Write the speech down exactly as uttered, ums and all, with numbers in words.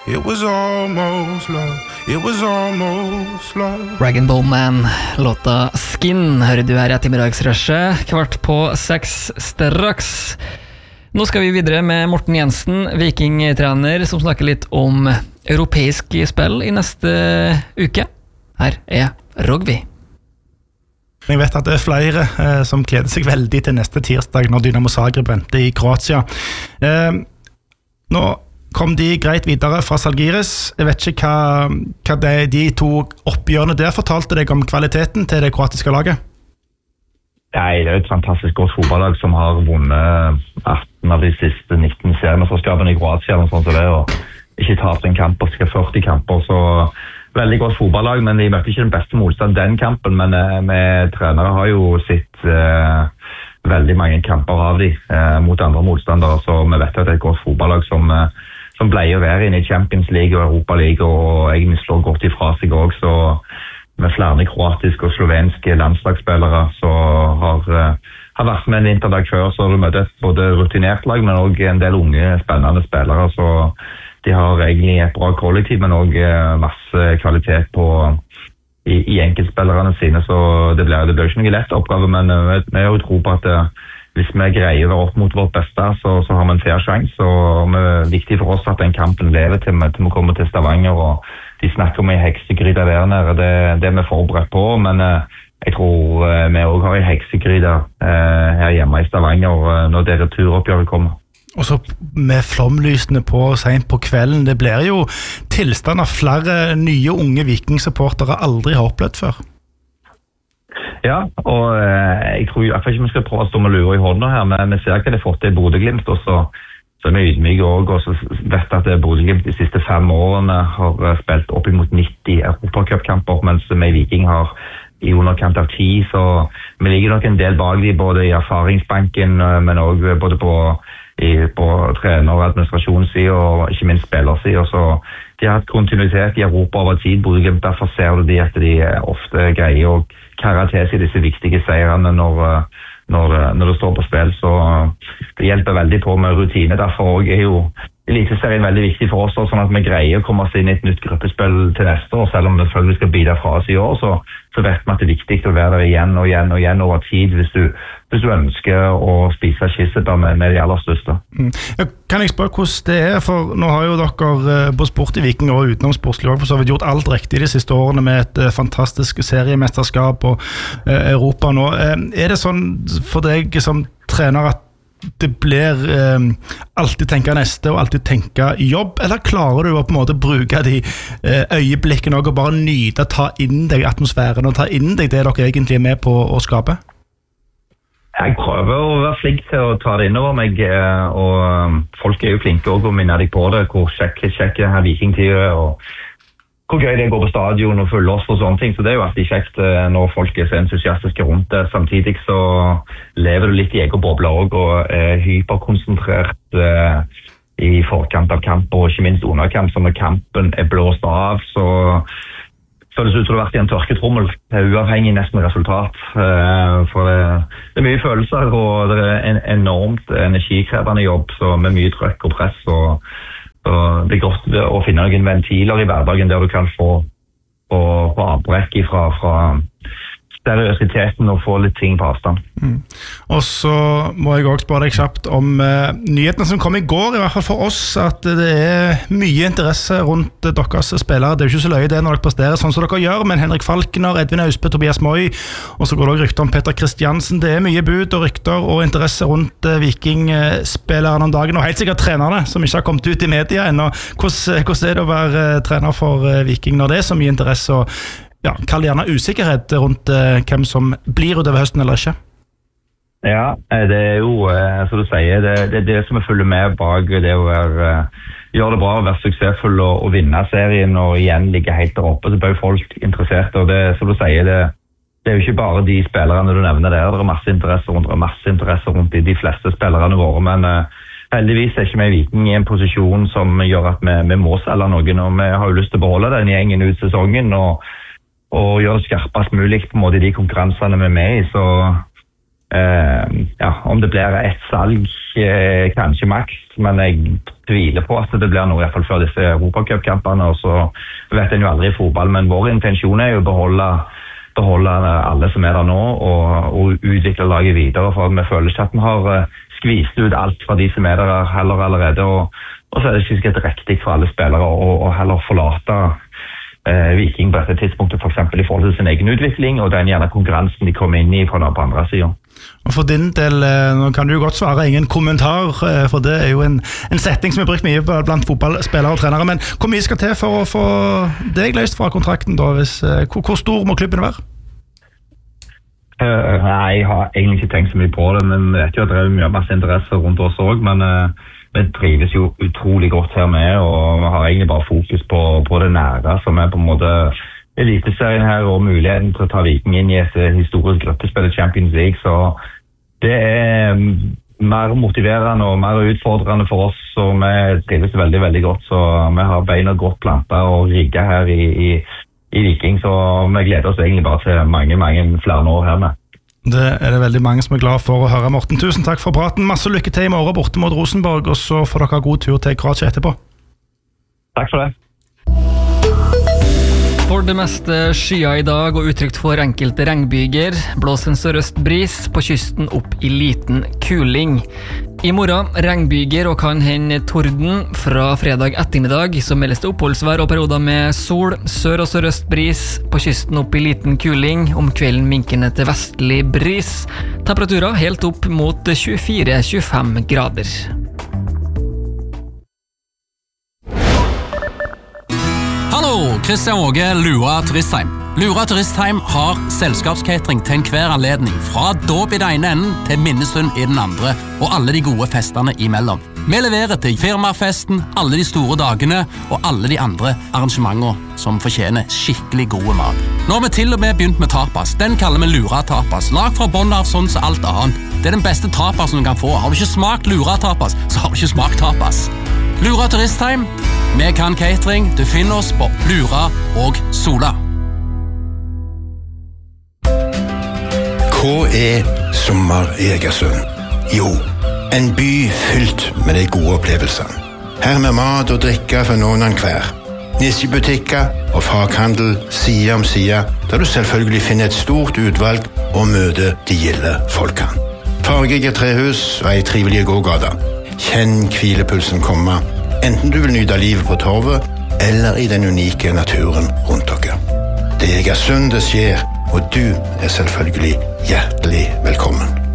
It was almost love. It was almost love. Rag and Bone Man, låta Skin, hører du her i ettermiddagsrushet, kvart på seks straks. Nå skal vi videre med Morten Jensen, Viking-trener, som snakker litt om europeisk spill i neste uke. Her er Rogvi. Jeg vet at det er flere eh, som gleder seg veldig til neste tirsdag når Dynamo Zagreb brente i Kroatia. Eh, nå kom de greit videre fra Zalgiris. Jeg vet ikke hva, hva det, de to oppgjørene der fortalte deg om kvaliteten til det kroatiske laget. Nei, det er et fantastisk godt fotballag som har vunnet atten av de siste nitten seriemesterskapene i Kroatia, eller sånn som det, og ikke tapt en kamp og skal førti kamper, så veldig godt fotballag, men de møtte ikke den beste motstand den kampen, men eh, med trenere har jo sitt eh, veldig mange kamper av de eh, mot andre motstandere, så vi vet at det er et godt fotballag som, eh, som pleier å være inne i Champions League og Europa League, og egentlig slår godt ifra seg også, så med flere kroatiske og slovenske landslagsspillere så har, uh, har vært med en vinterdag før, så du møter både rutinert lag, men også en del unge, spennende spillere, så de har egentlig et bra kollektiv, men også uh, masse kvalitet på, i, i enkeltspillerne sine, så det blir, det blir ikke noe lett oppgave, men uh, vi har jo tro på at uh, hvis vi greier å være opp mot vårt beste, så, så har vi en fair sjanse, og det er viktig for oss at den kampen lever til vi, til vi kommer til Stavanger, og de snakker om en heksegryte der nede, det, det er vi forberedt på, men eh, jeg tror eh, vi også har en heksegryte eh, her hjemme i Stavanger eh, når det returoppgjøret kommer. Og så med flomlysene på sent på kvelden, det blir jo tilstand av flere nye unge vikingsupportere aldri har opplevd før. Ja, og eh, jeg tror i hvert fall ikke vi skal prøve å stå med lua i hånda her, men vi ser hva det har fått til Bodø-Glimt, og så Så er vi ydmyke også, og så vet at Bodø-Glimt de siste fem årene har spilt opp imot nitti Europacup-kamper, mens vi i Viking har i underkant av ti, så vi ligger nok en del bak de, både i erfaringsbanken, men også både på, i, på trener- og administrasjonssiden, og ikke minst spillersiden, så de har hatt kontinuitet i Europa over tid, Bodø-Glimt, derfor ser du de at de ofte greier å karre til seg disse viktige seirene når Når, når det står på spill, så det hjelper veldig på med rutine. Derfor er jo eliteserien veldig viktig for oss, sånn at vi greier å komme oss inn i et nytt gruppespill til neste år. Selv om vi selvfølgelig skal bidra fra oss i år, så, så vet vi at det er viktig å være der igjen og igjen og igjen over tid hvis du, hvis du ønsker å spise kirsebær med, med de aller største. Mm. Kan jeg spørre hvordan det er? For nå har jo dere på Sport i Viking og utenom sportslig for så vidt gjort alt riktig de siste årene med et fantastisk seriemesterskap og eh, Europa nå. Er det sånn for deg som trener at det blir eh, alltid tenke neste og alltid tenke jobb, eller klarer du å på en måte bruke de eh, øyeblikkene og bare nyte, ta inn deg atmosfæren og ta inn deg det dere egentlig er med på å skape? Jeg prøver å være flink til å ta det innover meg, og folk er jo flinke også å minne deg på det, hvor kjekk kjekk her vikingtid og hvor gøy det går på stadion og følge oss og sånne ting, så det er jo alltid kjekt når folk er så entusiastiske rundt det. Samtidig så lever du litt i egen boble også, og er hyperkonsentrert eh, i forkant av kamp, og ikke minst under kamp, så når kampen er blåst av, så føles ut som det har vært i en tørketrommel, uavhengig nesten resultat, eh, for det, det er mye følelser, og det er en enormt energikrevende jobb, så med mye trøkk og press, og så det er godt å finne noen ventiler i hverdagen der du kan få på, på avbrekk fra, fra seriøsiteten og få litt ting på avstand. Mm. Og så må jeg også spørre deg kjapt om uh, nyhetene som kom i går, i hvert fall for oss, at det er mye interesse rundt deres spillere. Det er jo ikke så løye det når dere presterer sånn som dere gjør, men Henrik Falkner, Edvin Austbø, Tobias Moi, og så går det også rykter om Petter Kristiansen. Det er mye bud og rykter og interesse rundt uh, Viking-spillerne om dagen, og helt sikkert trenerne som ikke har kommet ut i media ennå. Hvordan, hvordan er det å være uh, trener for uh, Viking når det er så mye interesse og ja, kall gjerne usikkerhet rundt uh, hvem som blir utover høsten eller ikke? Ja, det er jo, uh, som du sier, det, det er det som vi følger med bak det å være, uh, gjøre det bra, være suksessfull og, og vinne serien og igjen ligge helt der oppe, så blir folk interessert, og det, som du sier, det, det er jo ikke bare de spillerne du nevner der, det er masse interesse rundt, det er masse interesse rundt de, de fleste spillerne våre, men uh, heldigvis er ikke vi i Viking i en posisjon som gjør at vi, vi må selge noen, og vi har jo lyst til å beholde den gjengen ut sesongen, og og gjøre det skarpest mulig på en måte i de konkurransene vi er med i, så eh, ja, om det blir et salg, eh, kanskje maks, men jeg tviler på at det blir noe i hvert fall før disse Europacup-kampene, og så vet en jo aldri i fotball, men vår intensjon er jo å beholde beholde alle som er der nå, og, og utvikle laget videre, for vi føler ikke at vi har uh, skvist ut alt fra de som er der heller allerede, og, og så er det ikke riktig for alle spillere å, å heller forlate uh, Viking på dette tidspunktet, for eksempel i forhold til sin egen utvikling, og den gjerne konkurransen de kommer inn i fra, på andre siden. Og for din del, nå kan du jo godt svare ingen kommentar, for det er jo en, en setting som er brukt mye blant fotballspillere og trenere, men hvor mye skal til for å få deg løst fra kontrakten da? Hvis, hvor, hvor stor må klubben være? Uh, nei, jeg har egentlig ikke tenkt så mye på det, men jeg vet jo at det er mye masse interesse rundt oss også, men uh, vi trives jo utrolig godt her med, og vi har egentlig bare fokus på, på det nære, som er på en måte eliteserien her, og muligheten til å ta Viking inn i et historisk gruppespill i Champions League, så det er mer motiverende og mer utfordrende for oss, og vi trives veldig, veldig godt, så vi har beina godt plantet og rigget her i, i, i Viking, så vi gleder oss egentlig bare til mange, mange flere år her med. Det er det veldig mange som er glad for å høre, Morten. Tusen takk for praten, masse lykke til i morgen borte mot Rosenborg, og så får dere god tur til Kroatia etterpå. Takk for det. For det meste skya i dag og utrygt for enkelte regnbyger, blåser en sørøst bris på kysten opp i liten kuling. I morgen regnbyger og kan hende torden. Fra fredag ettermiddag så meldes det oppholdsvær og perioder med sol, sør- og sørøst bris på kysten opp i liten kuling, om kvelden minkende til vestlig bris. Temperaturer helt opp mot tjuefire til tjuefem grader. Hallo, Christian Åge, Lura Turistheim. Lura Turistheim har selskapscatering til enhver anledning, fra dåp i den ene enden til Minnesund i den andre, og alle de gode festene imellom. Vi leverer til firmafesten, alle de store dagene, og alle de andre arrangementene som fortjener skikkelig gode mat. Nå har vi til og med begynt med tapas. Den kaller vi Lura Tapas, lag fra bånd av sånn som alt annet. Det er den beste tapasen du kan få. Har du ikke smakt Lura Tapas, så har du ikke smakt tapas. Lura Turistheim, vi kan catering. Du finner oss på Lura og Sola. Hva er sommer i Egersund? Jo, en by fylt med de gode opplevelsene. Her med mat og drikke for noen av hver. Nisjebutikker og faghandel side om side, der du selvfølgelig finner et stort utvalg og møter de gilde folkene. Fargige trehus og ei trivelig gågata. Kjenn hvilepulsen komme, enten du vil nyte livet på torvet, eller i den unike naturen rundt dere. Det er Egersund det skjer, og du er selvfølgelig hjertelig velkommen.